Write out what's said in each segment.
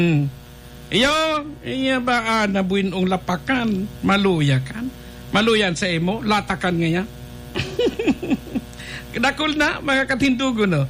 Iya ba nabuin ong lapakan, maluyan sa imo, latakan ngaya. Dakol na, mga katindugo, no?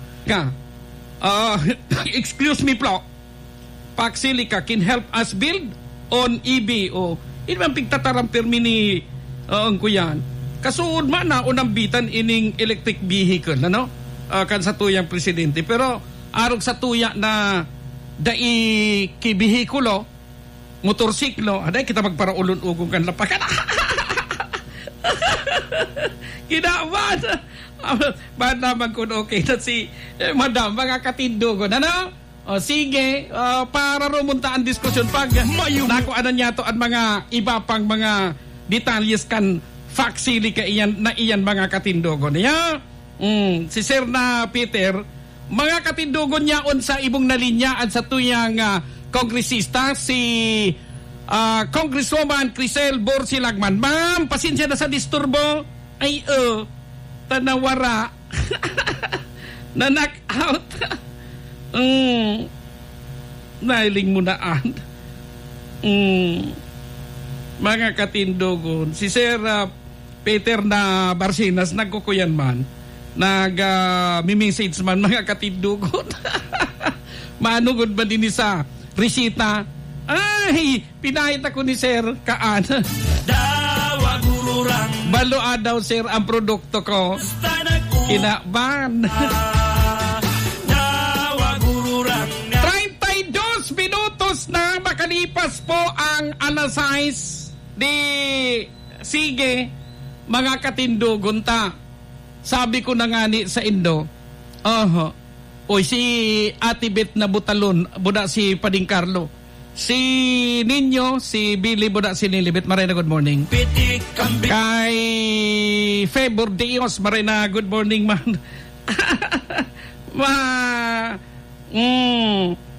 Excuse me, Plo. Paxilica can help us build on EBO. Ibang pigtataram permini ang kuyan. Kasuod man na unang bitan ining electric vehicle, ano? Kan sa tuyang presidente. Pero arog sa tuya na dai kibihikulo, motorsiklo, aday kita magparaulon-ugong kan lapakan. Kinaman. Ba't naman kung okay na si Madam, mga katindugon, ano? Sige, para rumunta ang diskusyon pag nakuanan niya to at mga iba pang mga detalyes kan faksili ka iyan mga katindugon. Si Sir na Peter, mga katindugon niya on sa ibong nalinyaan sa tuyang kongresista, si Congresswoman Crisel Borsilagman. Ma'am, pasensya na sa disturbo. Ay, tanawara. Na-knock out. Nailing mo naan. Mga katindugon, si Sir Peter na Barsinas, nagkukuyan man, nag-message man, mga katindugon. Manugod ba din sa resita? Ay, pinahit ako ni Sir Kaan. Baloa daw, Sir, ang produkto ko. Kinaban. 32 minutos na makalipas po ang alas 6. Sige, mga katindugon ta. Sabi ko na nga ni sa Indo, oy, si Ate Bet na butalon, buda si Pading Carlo. Si Ninyo, si Billy, buda si Nilibet. Marina, good morning. Kay Febor Dios, Marina, good morning man.